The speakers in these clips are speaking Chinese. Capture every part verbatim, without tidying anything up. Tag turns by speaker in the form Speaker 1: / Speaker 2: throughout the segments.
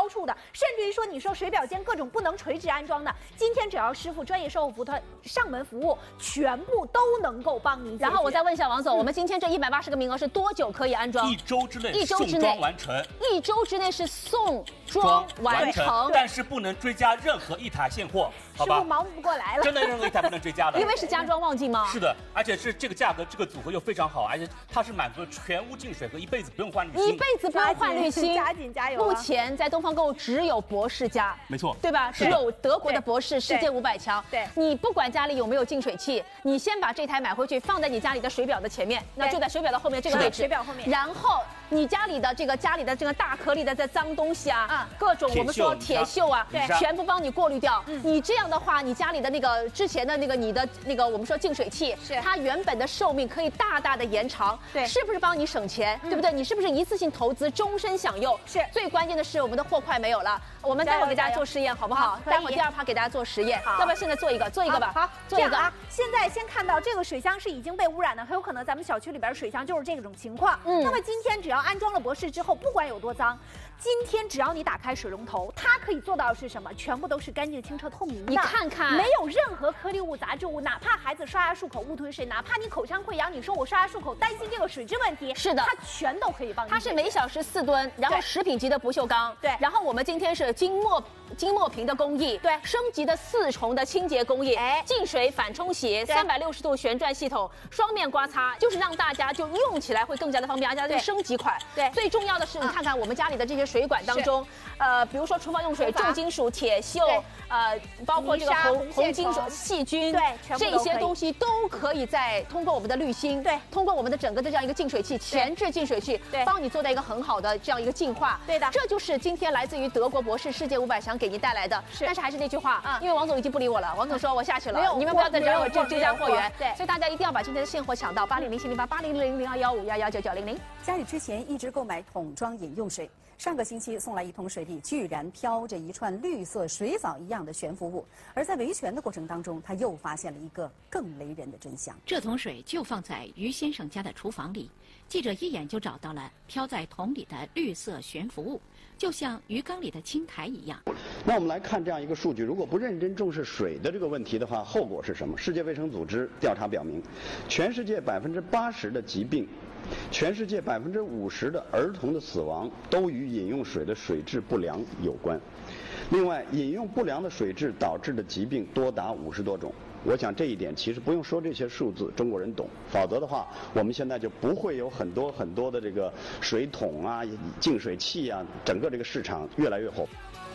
Speaker 1: 高处的，甚至于说你说水表间各种不能垂直安装的，今天只要师傅专业售后服务团上门服务，全部都能够帮你解决。
Speaker 2: 然后我再问一下王总，嗯、我们今天这一百八十个名额是多久可以安装？
Speaker 3: 一周之内，
Speaker 2: 一周之内
Speaker 3: 完成，
Speaker 2: 一周之内是送装完成，
Speaker 3: 但是不能追加任何一台现货，好吧？
Speaker 1: 师傅忙不过来了，
Speaker 3: 真的任何一台不能追加的，
Speaker 2: 因为是加装旺季吗？
Speaker 3: 是的，而且是这个价格，这个组合又非常好，而且它是满足了全屋净水和一辈子不用换滤芯，
Speaker 2: 一辈子不用换滤芯，
Speaker 1: 加紧加油！
Speaker 2: 目前在东方购物只有博士家，
Speaker 3: 没错，
Speaker 2: 对吧？只有德国的博士，世界五百强。
Speaker 1: 对，
Speaker 2: 你不管家里有没有净水器，你先把这台买回去，放在你家里的水表的前面，那就在水表的后面这个位置，
Speaker 1: 水表后面。
Speaker 2: 然后你家里的这个家里的这个大颗粒的这脏东西啊，
Speaker 1: 啊，
Speaker 2: 各种我们说铁锈啊，
Speaker 1: 对，
Speaker 2: 全部帮你过滤掉。你这样的话，你家里的那个之前的那个你的那个我们说净水器，
Speaker 1: 是
Speaker 2: 它原本的寿命可以大大的延长，
Speaker 1: 对，
Speaker 2: 是不是帮你省钱？对不对？你是不是一次性投资，终身享用？
Speaker 1: 是。
Speaker 2: 最关键的是我们的货快没有了，我们待会儿给大家做实验，好不好？待会儿第二趴给大家做实验，要不要现在做一个？做一个吧。
Speaker 1: 好，
Speaker 2: 做一个
Speaker 1: 啊。现在先看到这个水箱是已经被污染的，很有可能咱们小区里边的水箱就是这种情况。嗯。那么今天只要安装了博士之后，不管有多脏，今天只要你打开水龙头，它可以做到的是什么？全部都是干净、清澈、透明的。
Speaker 2: 你看看，
Speaker 1: 没有任何颗粒物、杂质物，哪怕孩子刷牙漱口误吞水，哪怕你口腔溃疡，你说我刷牙漱口担心这个水质问题，
Speaker 2: 是的，
Speaker 1: 它全都可以帮你。
Speaker 2: 它是每小时四吨，然后食品级的不锈钢，
Speaker 1: 对，
Speaker 2: 然后我们今天是金墨金墨瓶的工艺，
Speaker 1: 对，
Speaker 2: 升级的四重的清洁工艺，哎，净水反冲洗，三百六十度旋转系统，双面刮擦，就是让大家就用起来会更加的方便，而且它是升级款。
Speaker 1: 对，
Speaker 2: 最重要的是，你看看我们家里的这些水管当中，呃，比如说厨房用水，重金属、铁锈，呃，包括这个红红金属、细菌，
Speaker 1: 对，
Speaker 2: 这些东西都可以在通过我们的滤芯，
Speaker 1: 对，
Speaker 2: 通过我们的整个的这样一个净水器，前置净水器，
Speaker 1: 对，
Speaker 2: 帮你做到一个很好的这样一个净化。
Speaker 1: 对的，
Speaker 2: 这就是今天来自于德国博士世界五百强给您带来的。是，但是还是那句话，啊，因为王总已经不理我了，王总说我下去了，你们不要再惹我这这家货源。对，所以大家一定要把今天的现货抢到八零零七零八八零零零二幺五幺幺九九零零。
Speaker 4: 家里之前一直购买桶装饮用水，上个星期送来一桶水里居然飘着一串绿色水藻一样的悬浮物，而在维权的过程当中，他又发现了一个更雷人的真相。
Speaker 5: 这桶水就放在于先生家的厨房里，记者一眼就找到了飘在桶里的绿色悬浮物，就像鱼缸里的青苔一样。
Speaker 6: 那我们来看这样一个数据，如果不认真重视水的这个问题的话，后果是什么？世界卫生组织调查表明，全世界百分之八十的疾病，全世界百分之五十的儿童的死亡都与饮用水的水质不良有关。另外，饮用不良的水质导致的疾病多达五十多种。我想这一点其实不用说这些数字，中国人懂。否则的话，我们现在就不会有很多很多的这个水桶啊、净水器啊，整个这个市场越来越火。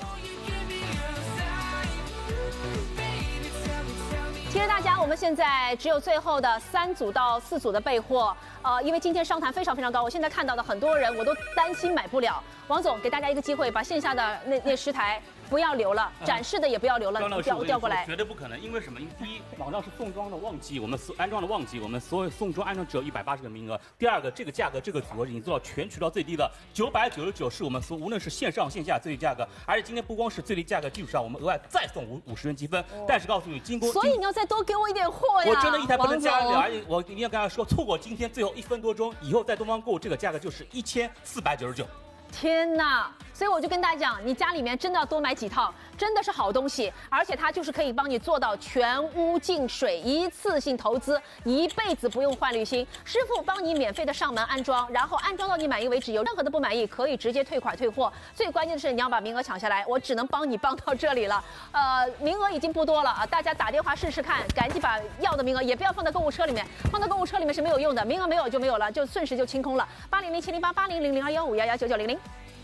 Speaker 2: 其实大家，我们现在只有最后的三组到四组的备货，呃，因为今天商谈非常非常高，我现在看到的很多人我都担心买不了。王总，给大家一个机会，把线下的那那十台不要留了，展示的也不要留了，调调过来。
Speaker 3: 绝对不可能，因为什么？因为第一，网上是送装的旺季，我们所安装的旺季，我们所有送装安装只有一百八十个名额。第二个，这个价格这个组合已经做到全渠道最低的九百九十九，是我们所无论是线上线下最低价格，而且今天不光是最低价格基础上，我们额外再送五五十元积分。哦、但是告诉你，经过
Speaker 2: 所以你要再多给我一点货呀！
Speaker 3: 我真的一台不能加了，而且我一定要跟大家说，错过今天最后一分多钟，以后在东方购物这个价格就是一千四百九十九。
Speaker 2: 天哪！所以我就跟大家讲，你家里面真的要多买几套，真的是好东西，而且它就是可以帮你做到全屋净水，一次性投资，一辈子不用换滤芯，师傅帮你免费的上门安装，然后安装到你满意为止，有任何的不满意可以直接退款退货。最关键的是你要把名额抢下来，我只能帮你帮到这里了。呃，名额已经不多了啊，大家打电话试试看，赶紧把要的名额也不要放在购物车里面，放到购物车里面是没有用的，名额没有就没有了，就瞬时就清空了。八零零七零八八零零零二幺五幺幺九九零零。